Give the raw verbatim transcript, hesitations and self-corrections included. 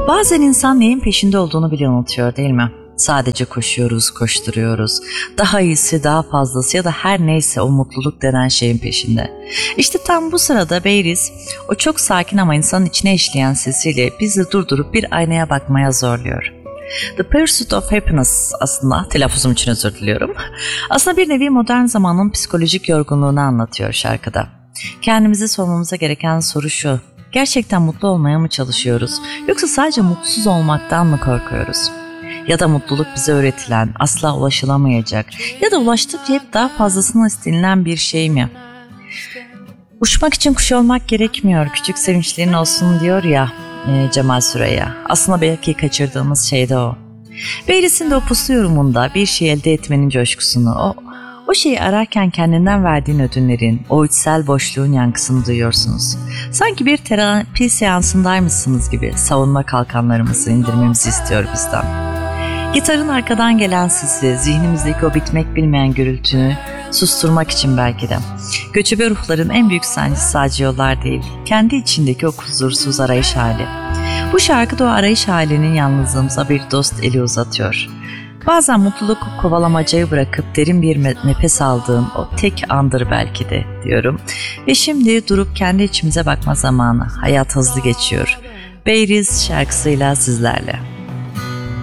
Bazen insan neyin peşinde olduğunu bile unutuyor, değil mi? Sadece koşuyoruz, koşturuyoruz. Daha iyisi, daha fazlası ya da her neyse o mutluluk denen şeyin peşinde. İşte tam bu sırada Beyriz, o çok sakin ama insanın içine işleyen sesiyle bizi durdurup bir aynaya bakmaya zorluyor. The Pursuit of Happiness aslında, telaffuzum için özür diliyorum. Aslında bir nevi modern zamanın psikolojik yorgunluğunu anlatıyor şarkıda. Kendimize sormamıza gereken soru şu: gerçekten mutlu olmaya mı çalışıyoruz, yoksa sadece mutsuz olmaktan mı korkuyoruz? Ya da mutluluk bize öğretilen, asla ulaşılamayacak ya da ulaştıkça hep daha fazlasını istenilen bir şey mi? Uçmak için kuş olmak gerekmiyor, küçük sevinçlerin olsun diyor ya e, Cemal Süreya. Aslında belki kaçırdığımız şey de o. Beyris'in de o puslu yorumunda bir şey elde etmenin coşkusunu, o, o şeyi ararken kendinden verdiğin ödünlerin, o içsel boşluğun yankısını duyuyorsunuz. Sanki bir terapi seansındaymışsınız gibi savunma kalkanlarımızı indirmemizi istiyor bizden. Gitarın arkadan gelen sesi, zihnimizdeki o bitmek bilmeyen gürültünü susturmak için belki de. Göçebe ruhların en büyük sancısı sadece yollar değil, kendi içindeki o huzursuz arayış hali. Bu şarkı da o arayış halinin yalnızlığımıza bir dost eli uzatıyor. Bazen mutluluk kovalamacayı bırakıp derin bir nefes aldığım o tek andır belki de diyorum. Ve şimdi durup kendi içimize bakma zamanı. Hayat hızlı geçiyor. Beyriz şarkısıyla sizlerle.